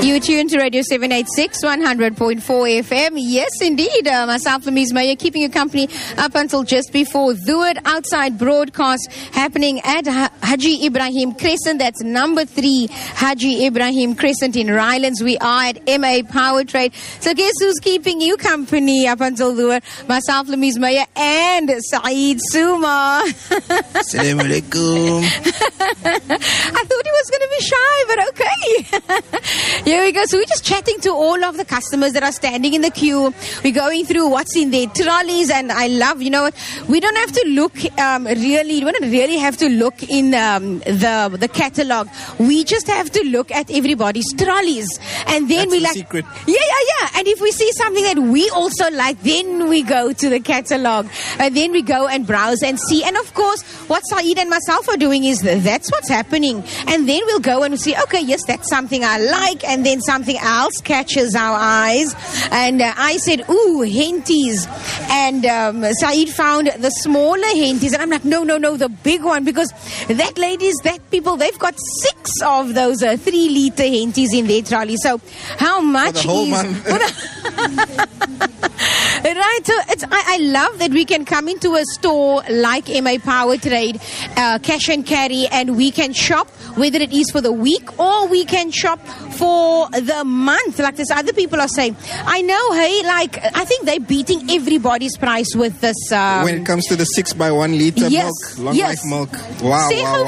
You tuned to Radio 786, 100.4 FM. Yes, indeed. Myself, Lamise Meyer, keeping you company up until just before Dhuhr. Outside broadcast happening at Haji Ibrahim Crescent. That's number 3 Haji Ibrahim Crescent in Rylands. We are at MA Power Trade. So guess who's keeping you company up until Dhuhr? Myself, Lamise Meyer, and Saeed Suma. Assalamu alaikum. I thought he was going to be shy, but okay. Here we go. So we're just chatting to all of the customers that are standing in the queue. We're going through what's in their trolleys, and I love, you know what, we don't have to look we don't really have to look in the catalog. We just have to look at everybody's trolleys, and then That's we the like secret. Yeah. And if we see something that we also like, then we go to the catalog, and then we go and browse and see. And of course, what Saeed and myself are doing is that's what's happening, and then we'll go and see, okay, yes, that's something I like, and then something else catches our eyes. And I said, ooh, henties. And Saeed found the smaller henties, and I'm like, no, the big one, because that people, they've got 6 of those 3-liter henties in their trolley. So how much For the whole is month. Right, so I love that we can come into a store like MA Power Trade, cash and carry, and we can shop, whether it is for the week or we can shop for the month, like this other people are saying. I know, hey, like, I think they're beating everybody's price with this. When it comes to the 6 by 1 liter Yes, milk, long yes. life milk. Wow.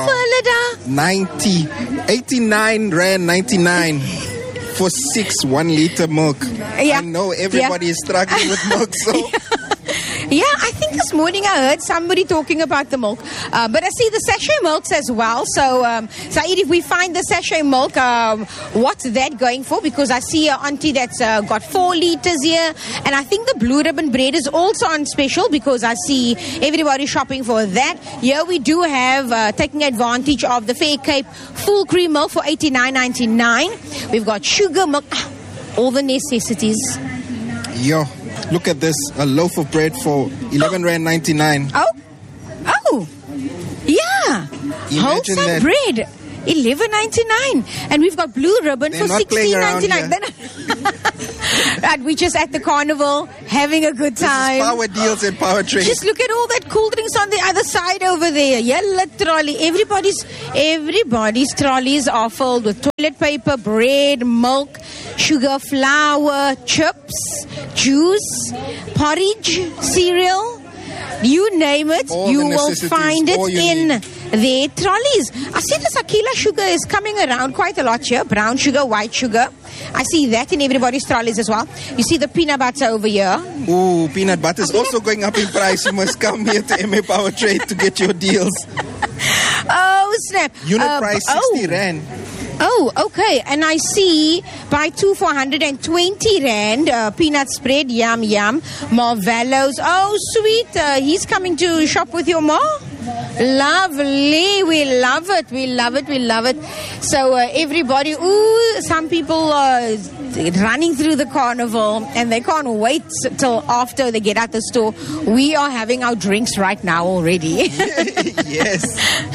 89 Rand 99 for 6 1-liter milk. Yeah. I know everybody is struggling with milk, so... Yeah, I think this morning I heard somebody talking about the milk. But I see the sachet milks as well. So, Saeed, if we find the sachet milk, what's that going for? Because I see an auntie that's got 4 liters here. And I think the Blue Ribbon bread is also on special, because I see everybody shopping for that. Here we do have, taking advantage of the Fair Cape full cream milk for $89.99. We've got sugar milk, all the necessities. Yo, look at this. A loaf of bread for 11 Rand 99. Oh, yeah. Imagine Wholesome that. bread, $11.99, and we've got Blue Ribbon They're for not playing around $16.99. Right, we're just at the carnival having a good time. This is Power Deals and Power Trade. Just look at all that cool drinks on the other side over there. Yellow trolley. Everybody's trolleys are filled with toilet paper, bread, milk, sugar, flour, chips, juice, porridge, cereal. You name it, All you the will necessities, find it all you in need. their trolleys. I see this Aquila sugar is coming around quite a lot here. Brown sugar, white sugar. I see that in everybody's trolleys as well. You see the peanut butter over here. Ooh, peanut butter is also going up in price. You must come here to MA Power Trade to get your deals. Oh, snap. Unit price 60 Rand. Oh, okay. And I see buy 2 for 120 Rand. Peanut spread, yum. Marvellos. Oh, sweet. He's coming to shop with your ma? Lovely. We love it. So everybody, some people are running through the carnival and they can't wait till after they get out the store. We are having our drinks right now already. Yes.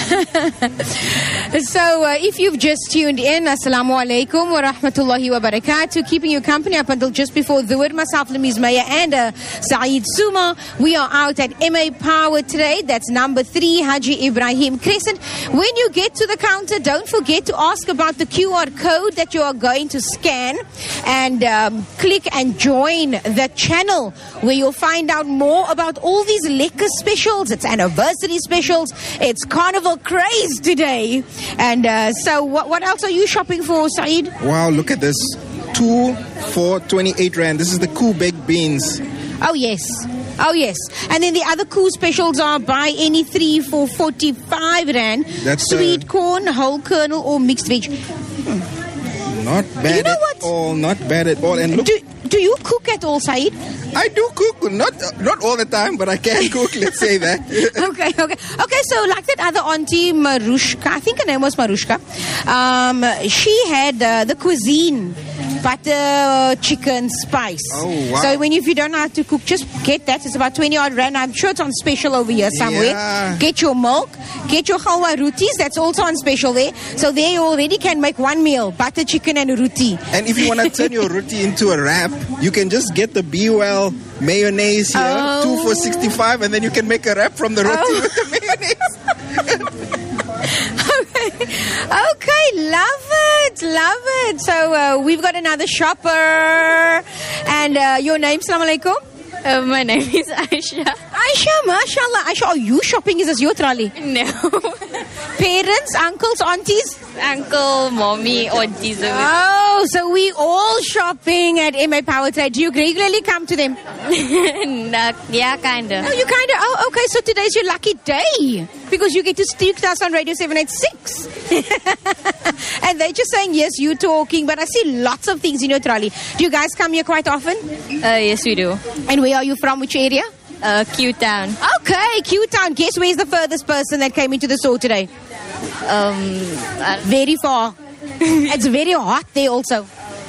So if you've just tuned in, Assalamu alaikum wa rahmatullahi wa barakatuh. Keeping you company up until just before Dhuhr, myself, Lamise Meyer, and Saeed Suma. We are out at MA Power Trade. That's number 3 Haji Ibrahim Crescent. When you get to the counter, don't forget to ask about the QR code that you are going to scan, and click and join the channel where you'll find out more about all these lekker specials. It's anniversary specials. It's carnival craze today. And so what else are you shopping for, Saeed? Wow, look at this. 2 for 28 Rand. This is the cool baked beans. Oh, yes. And then the other cool specials are buy any 3 for 45 Rand. That's sweet corn, whole kernel, or mixed veg. Not bad Not bad at all. And look, do you cook at all, Saeed? I do cook, not all the time, but I can cook, let's say that. Okay, so like that other auntie, Marushka, I think her name was Marushka, she had the cuisine butter chicken spice. Oh, wow. So if you don't know how to cook, just get that. It's about 20 odd rand. I'm sure it's on special over here somewhere. Yeah. Get your milk, get your halwa rotis. That's also on special there. So there you already can make one meal, butter chicken and roti. And if you want to turn your roti into a wrap, you can just get the Be Well mayonnaise here, 2 for 65, and then you can make a wrap from the roti with the mayonnaise. Okay, love it. So we've got another shopper. And your name, Assalamu alaikum? My name is Aisha. Aisha, mashallah. Aisha, are you shopping? Is this your trolley? No. Parents, uncles, aunties? Uncle, mommy, aunties. Oh, so we all shopping at MA Power Trade. Do you regularly come to them? Yeah, kind of. Oh, you kind of. Oh, okay. So today's your lucky day because you get to speak to us on Radio 786. And they're just saying, yes, you talking, but I see lots of things in your trolley. Do you guys come here quite often? Yes, we do. And where are you from? Which area? Q-Town. Okay, Q-Town. Guess where's the furthest person that came into the store today? Very far. It's very hot there also.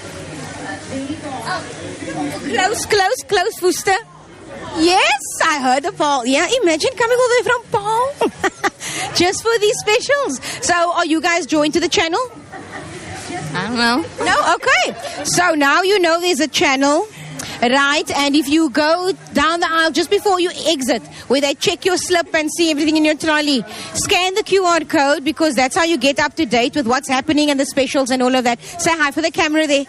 Close, Fuster. Yes, I heard the Paul. Yeah, imagine coming all the way from Paul. Just for these specials. So, are you guys joined to the channel? I don't know. No? Okay. So, now you know there's a channel. Right, and if you go down the aisle just before you exit, where they check your slip and see everything in your trolley, scan the QR code because that's how you get up to date with what's happening and the specials and all of that. Say hi for the camera there.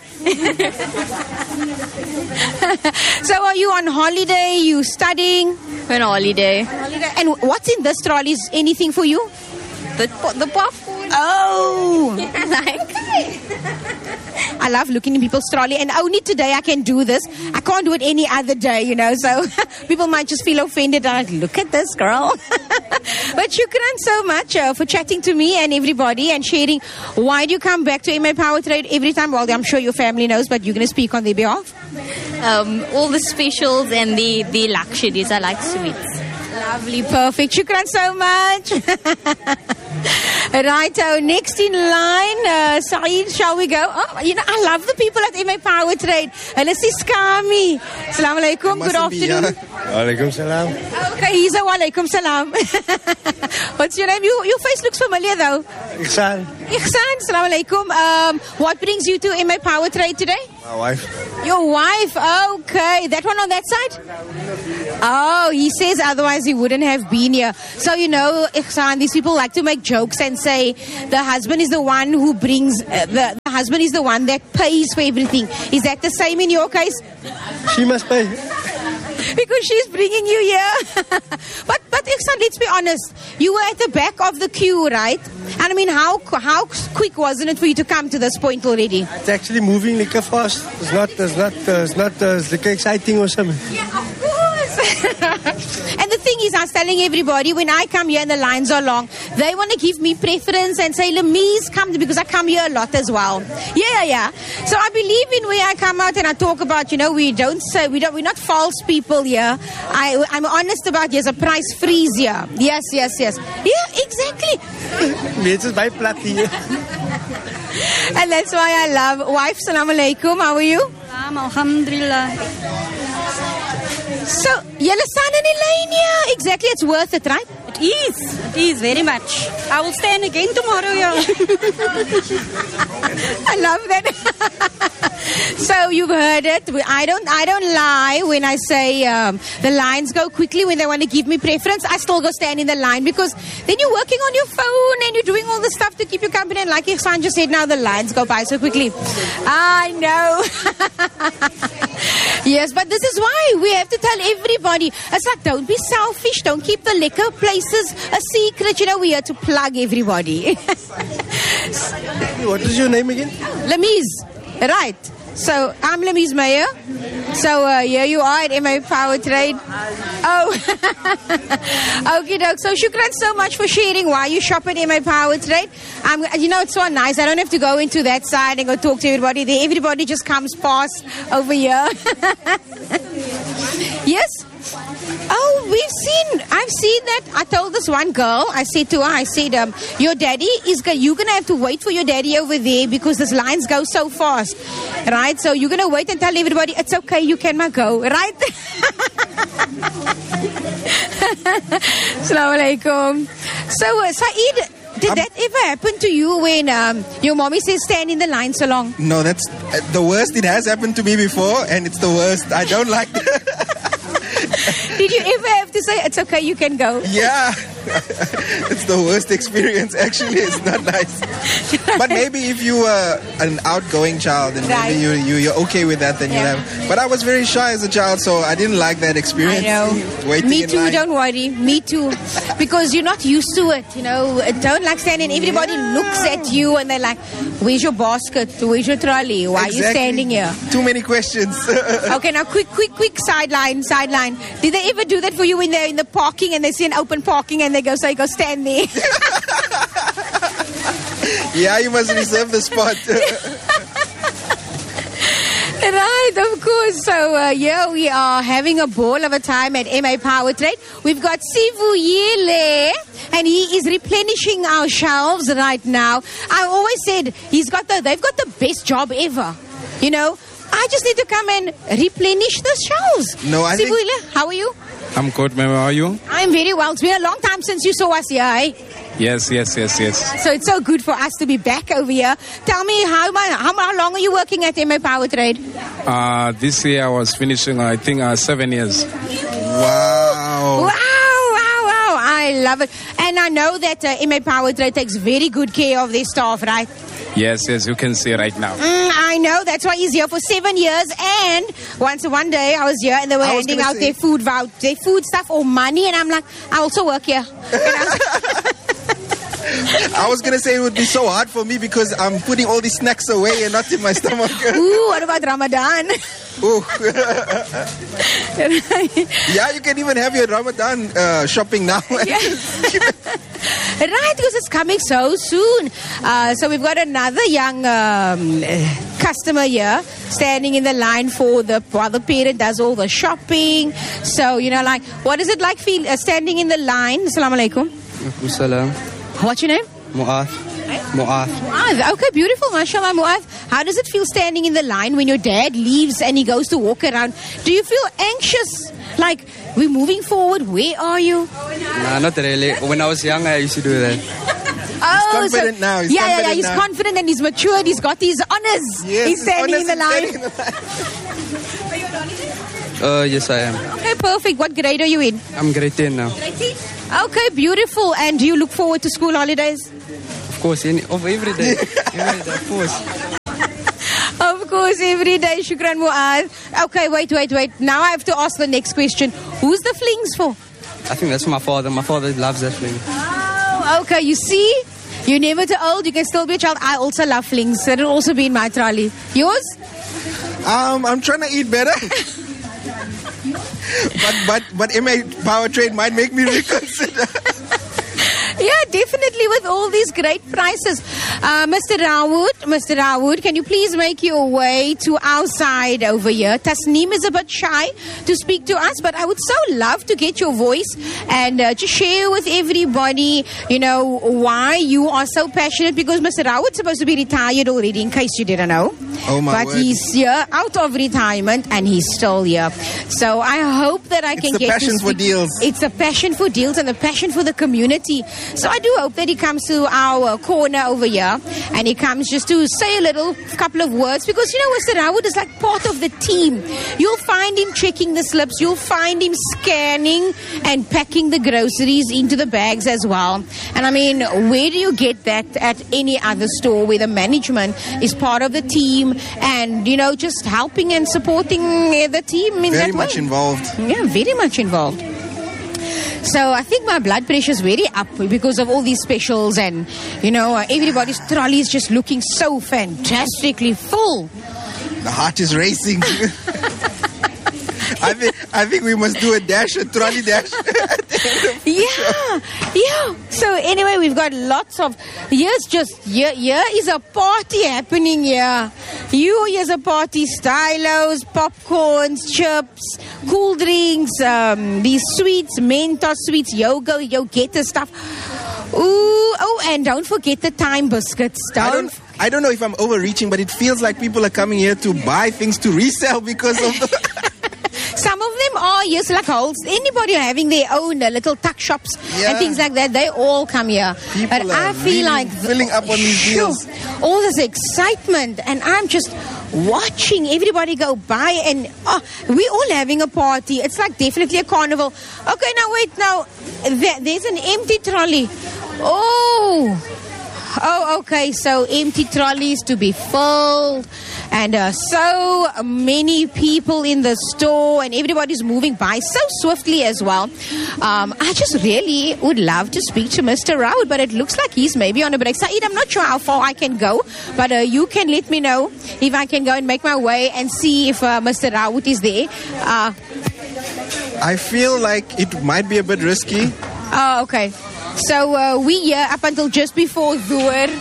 So are you on holiday? You studying? We're on holiday. And what's in this trolley? Is anything for you? The popcorn. Oh! Like. I love looking in people's trolley, and only today I can do this. I can't do it any other day, you know, so people might just feel offended. I'm like, look at this girl. But shukran so much for chatting to me and everybody and sharing. Why do you come back to MA Power Trade every time? Well, I'm sure your family knows, but you're going to speak on their behalf. All the specials and the luxuries. I like sweets. Lovely, perfect. Shukran so much. Right, next in line, Saeed, shall we go? Oh, you know, I love the people at MA Power Trade. Let's see Skami. Assalamu alaikum, good afternoon. Walaikum salam. Okay, he's a walaikum salam. What's your name? Your face looks familiar though. Ihsan. Ihsan, assalamu alaikum. What brings you to MA Power Trade today? My wife. Your wife, okay. That one on that side? Oh, he says otherwise he wouldn't have been here. So, you know, Ihsan, these people like to make jokes and say the husband is the one who brings, the husband is the one that pays for everything. Is that the same in your case? She must pay. Because she's bringing you here. But Ihsan, let's be honest. You were at the back of the queue, right? And I mean, how quick wasn't it for you to come to this point already? It's actually moving like a fast. It's not like exciting or something. Yeah, of course. And the thing is, I was telling everybody, when I come here and the lines are long, they want to give me preference and say, Lemise, come because I come here a lot as well. Yeah. So I believe in where I come out and I talk about, you know, we're not false people here. I'm honest about there's a price freeze here. Yes. Yeah, exactly. And that's why I love wife. Assalamu alaikum. How are you? Alhamdulillah. So, you're son and Elenia. Exactly, it's worth it, right? It is very much. I will stand again tomorrow. Yeah. I love that. So you've heard it. I don't lie when I say the lines go quickly when they want to give me preference. I still go stand in the line because then you're working on your phone and you're doing all the stuff to keep you company. And like Ihsan just said, now the lines go by so quickly. I know. Yes, but this is why we have to tell everybody. It's like, don't be selfish. Don't keep the liquor places a secret. You know, we have to plug everybody. What is your name again? Lemise. Right. So, I'm Lemise Meyer. So, here you are at MA Power Trade. Oh. Okay, doke. So, shukran so much for sharing why you shop at MA Power Trade. You know, it's so nice. I don't have to go into that side and go talk to everybody there. Everybody just comes past over here. Yes? Oh, I've seen that. I told this one girl, I said to her, your daddy you're going to have to wait for your daddy over there because these lines go so fast. Right? So you're going to wait and tell everybody, it's okay, you can go. Right? Assalamu alaikum. So, Saeed, did that ever happen to you when your mommy says stand in the line so long? No, that's the worst. It has happened to me before, and it's the worst. I don't like that. Did you ever have to say, it's okay, you can go? Yeah. It's the worst experience, actually. It's not nice. But maybe if you were an outgoing child and maybe you're okay with that, then you'll have. But I was very shy as a child, so I didn't like that experience. I know. Me too, don't worry. Me too. Because you're not used to it, Don't like standing. Everybody looks at you and they're like, where's your basket? Where's your trolley? Why are you standing here? Too many questions. Okay, now quick sideline. Did they ever do that for you when they're in the parking and they see an open parking and they go stand there? Yeah, you must reserve the spot. Right, of course. So, here we are having a ball of a time at MA Power Trade. We've got Sivu Yele, and he is replenishing our shelves right now. I always said they've got the best job ever. I just need to come and replenish the shelves. No, I think... Sibu, how are you? I'm good, ma'am. How are you? I'm very well. It's been a long time since you saw us here, eh? Yes. So it's so good for us to be back over here. Tell me, how long are you working at MA Power Trade? This year I was finishing, I think, 7 years. Wow. I love it. And I know that MA Power Trade takes very good care of their staff, right? Yes, you can see right now. I know, that's why he's here for 7 years. And one day I was here and they were handing out their food stuff or money, and I'm like, I also work here. I was going to say it would be so hard for me because I'm putting all these snacks away and not in my stomach. Ooh, what about Ramadan? Ooh. Yeah, you can even have your Ramadan shopping now. Right, because it's coming so soon. So we've got another young customer here standing in the line while the parent does all the shopping. So, what is it like standing in the line? Assalamu alaikum. Assalam. What's your name? Mu'ath. Okay, beautiful. MashaAllah, Mu'ath. How does it feel standing in the line when your dad leaves and he goes to walk around? Do you feel anxious? Like, we're moving forward. Where are you? Nah, not really. When I was young, I used to do that. He's confident now. He's confident and he's matured. He's got his honors. Yes, he's standing in the line. Yes, I am. Okay, perfect. What grade are you in? I'm grade 10 now. Grade 10? Okay, beautiful. And do you look forward to school holidays? Of course, every day. Of course. Of course, every day. Shukran, Mu'adh. Okay, wait. Now I have to ask the next question. Who's the flings for? I think that's my father. My father loves that fling. Oh, okay. You see? You're never too old. You can still be a child. I also love flings. That'll also be in my trolley. Yours? I'm trying to eat better. but MA Power Trade might make me reconsider. Yeah, definitely, with all these great prices. Mr. Rawood, can you please make your way to our side over here? Tasneem is a bit shy to speak to us, but I would so love to get your voice and to share with everybody, why you are so passionate, because Mr. Rawood's supposed to be retired already, in case you didn't know. Oh my word. He's here out of retirement and he's still here. So I hope that I can get passion for deals. It's a passion for deals and a passion for the community. So I do hope that he comes to our corner over here and he comes just to say a couple of words, because Mr. Rawood is like part of the team. You'll find him checking the slips, you'll find him scanning and packing the groceries into the bags as well. And I mean, where do you get that at any other store where the management is part of the team and just helping and supporting the team in that way? Very much involved. Yeah, very much involved. So I think my blood pressure is very up because of all these specials, and everybody's trolley is just looking so fantastically full. The heart is racing. I think we must do a trolley dash. Yeah. So anyway, we've got lots of. Here is a party happening here. Here's a party. Stylos, popcorns, chips, cool drinks, these sweets, Mentos sweets, yo get the stuff. Ooh, and don't forget the Time biscuits. I don't know if I'm overreaching, but it feels like people are coming here to buy things to resell because of the... Some of them are, yes, like anybody having their own little tuck shops and things like that, they all come here. People but I feel like filling up on these deals. All this excitement, and I'm just watching everybody go by, and we're all having a party. It's like definitely a carnival. Okay, now wait, there's an empty trolley. Oh, okay, so empty trolleys to be filled, and so many people in the store, and everybody's moving by so swiftly as well. I just really would love to speak to Mr. Raud, but it looks like he's maybe on a break. Saeed, I'm not sure how far I can go, but you can let me know if I can go and make my way and see if Mr. Raud is there. I feel like it might be a bit risky. Oh, okay. So we here up until just before Dhuhr.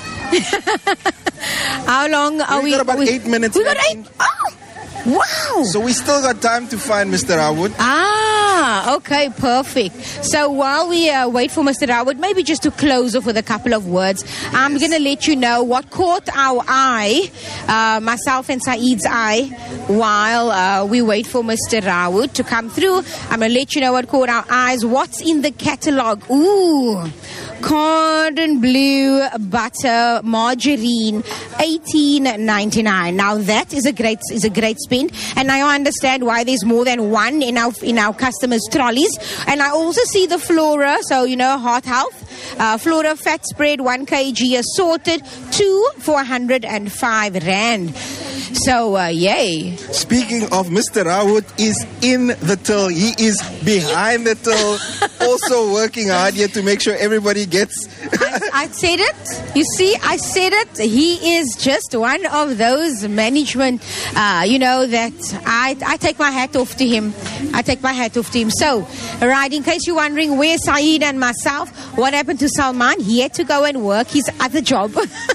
How long are we? We've got about 8 minutes. We got 8. Oh, wow. So we still got time to find Mr. Raud. Okay, perfect. So while we wait for Mr. Raud, maybe just to close off with a couple of words, I'm going to let you know what caught our eye, myself and Saeed's eye, while we wait for Mr. Raud to come through. I'm going to let you know what caught our eyes, what's in the catalogue. Ooh, cordon bleu butter margarine, $18.99. Now that is a great spend, and I understand why there's more than one in our customers' trolleys. And I also see the Flora, so heart health, Flora fat spread 1 kg assorted, 2 for 105 rand. So, yay. Speaking of Mr. Raud is in the till. He is behind the till, also working hard here to make sure everybody gets... I said it. You see, I said it. He is just one of those management, that I take my hat off to him. So, right, in case you're wondering where Saeed and myself, what happened to Salman, he had to go and work his other job.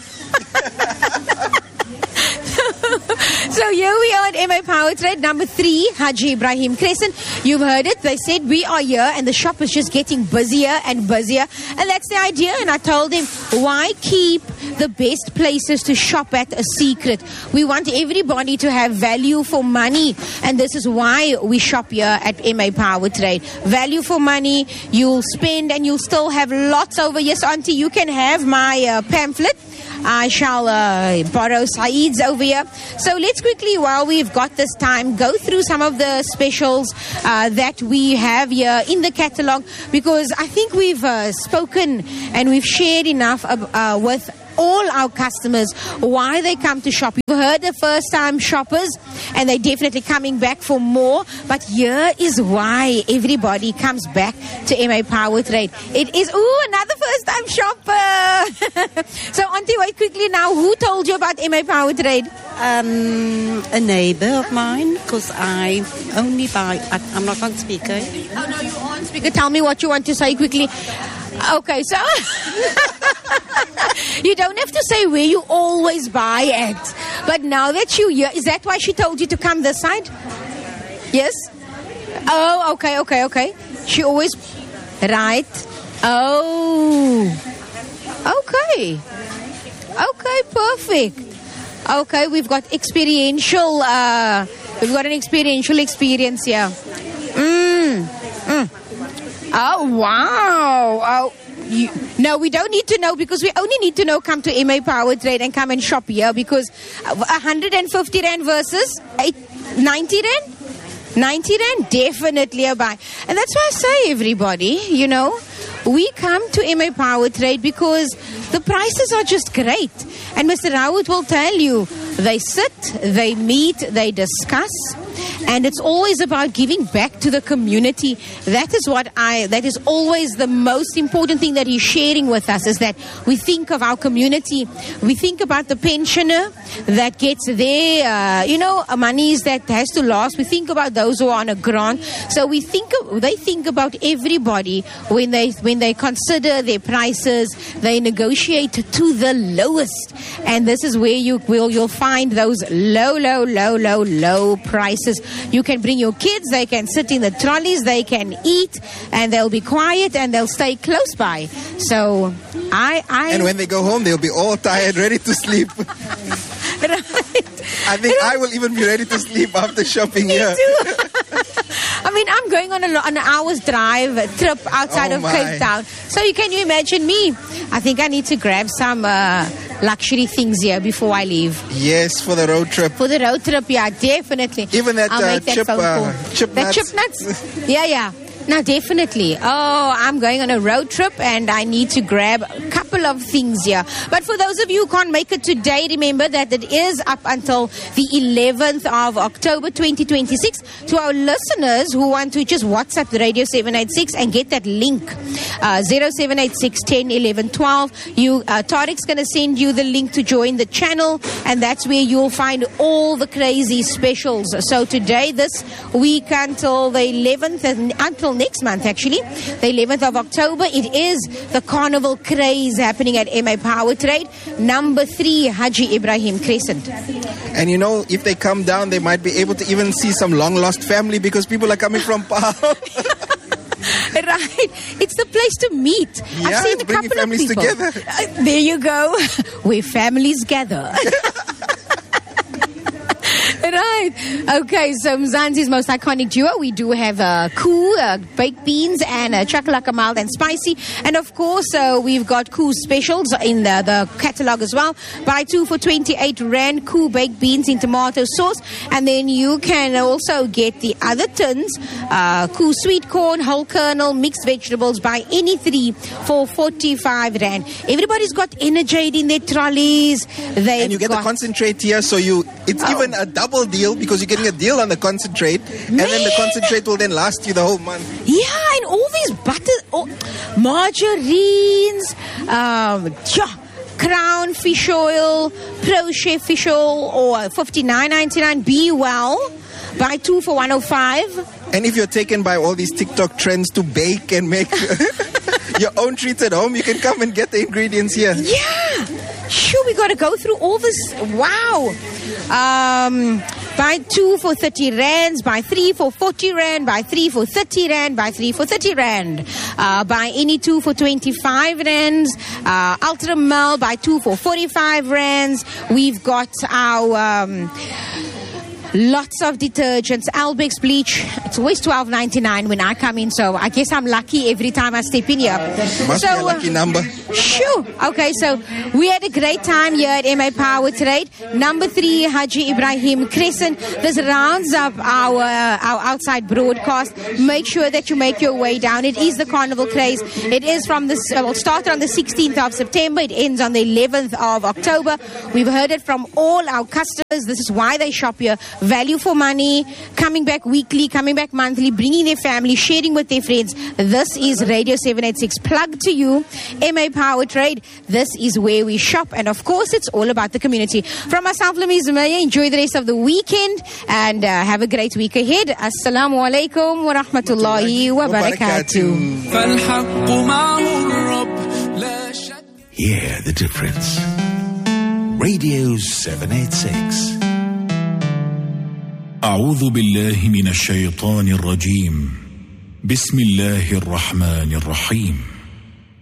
So here we are at MA Power Trade, number 3, Haji Ibrahim Crescent. You've heard it. They said we are here, and the shop is just getting busier and busier. And that's the idea. And I told him, why keep the best places to shop at a secret? We want everybody to have value for money. And this is why we shop here at MA Power Trade. Value for money. You'll spend and you'll still have lots over. Yes, Auntie, you can have my pamphlet. I shall borrow Saeed's over here. So let's quickly, while we've got this time, go through some of the specials that we have here in the catalogue, because I think we've spoken and we've shared enough with all our customers why they come to shop. You've heard the first time shoppers, and they're definitely coming back for more, but here is why everybody comes back to MA Power Trade. It is another first time shopper. So Auntie, wait quickly now, who told you about MA Power Trade? A neighbor of mine, because I only buy... I'm not on speaker. Oh no, you're on speaker. Tell me what you want to say quickly. Okay, so you don't have to say where you always buy at. But now that you're here, is that why she told you to come this side? Yes? Oh, okay. She always... Right. Oh. Okay. Okay, perfect. Okay, we've got experiential... we've got an experiential experience here. Oh, wow. Oh, no, we don't need to know, because we only need to know come to MA Power Trade and come and shop here, because 150 Rand versus 90 Rand? 90 Rand, definitely a buy. And that's why I say, everybody, we come to MA Power Trade because the prices are just great. And Mr. Raud will tell you, they sit, they meet, they discuss. and it's always about giving back to the community. That is always the most important thing that he's sharing with us, is that we think of our community. We think about the pensioner that gets their, monies that has to last. We think about those who are on a grant. So they think about everybody when they consider their prices. They negotiate to the lowest, and this is where you'll find those low prices. You can bring your kids, they can sit in the trolleys, they can eat, and they'll be quiet and they'll stay close by. So and when they go home, they'll be all tired, ready to sleep. Right. I think I will even be ready to sleep after shopping here. I mean, I'm going on an hour's drive trip outside of Cape Town. So can you imagine me? I think I need to grab some luxury things here before I leave. Yes, for the road trip. For the road trip, yeah, definitely. Even that chip nuts. Chip nuts? Yeah. No, definitely. Oh, I'm going on a road trip and I need to grab a couple of things here. But for those of you who can't make it today, remember that it is up until the 11th of October 2026. To our listeners who want to just WhatsApp the Radio 786 and get that link, 0786 10 11 12. Tariq's going to send you the link to join the channel, and that's where you'll find all the crazy specials. So today, this week until the 11th, and until next month actually, the 11th of October, it is the Carnival Craze happening at MA Power Trade, number 3 Haji Ibrahim Crescent. And if they come down, they might be able to even see some long lost family, because people are coming from Pahal. Right, it's the place to meet. Yeah, I've seen a couple of families people together. There you go, where families gather. Right. Okay, so Mzansi's most iconic duo, we do have Koo, baked beans, and chakalaka mild and spicy. And of course, we've got Koo specials in the catalogue as well. Buy 2 for 28 Rand, Koo baked beans in tomato sauce. And then you can also get the other tins, Koo sweet corn, whole kernel, mixed vegetables. Buy any 3 for 45 Rand. Everybody's got Energade in their trolleys. And you get the concentrate here, so it's even a double deal, because you're getting a deal on the concentrate, and then the concentrate will then last you the whole month. Yeah, and all these margarines, Crown fish oil, Pro Chef fish oil, or $59.99. Be well. Buy 2 for 105. And if you're taken by all these TikTok trends to bake and make your own treats at home, you can come and get the ingredients here. Yeah. Sure, we got to go through all this. Wow. Buy 2 for 30 rands, buy 3 for 40 rand, buy 3 for 30 rand, buy 3 for 30 rand. Buy any 2 for 25 rands. Ultra Mel, buy 2 for 45 rands. We've got our lots of detergents. Albex bleach, it's always $12.99 when I come in, so I guess I'm lucky every time I step in here. Must be a lucky number. Sure. Okay, so we had a great time here at MA Power Trade, number 3 Haji Ibrahim Crescent. This rounds up our outside broadcast. Make sure that you make your way down. It is the Carnival Craze. It is will start on the 16th of September. It ends on the 11th of October. We've heard it from all our customers. This is why they shop here. Value for money, coming back weekly, coming back monthly, bringing their family, sharing with their friends. This is Radio 786 plugged to you. MA Power Trade. This is where we shop, and of course it's all about the community. From myself, Lamiz Maya, enjoy the rest of the weekend and have a great week ahead. Assalamu alaikum wa rahmatullahi wa barakatuh. Hear the difference. Radio 786. أعوذ بالله من الشيطان الرجيم. بسم الله الرحمن الرحيم.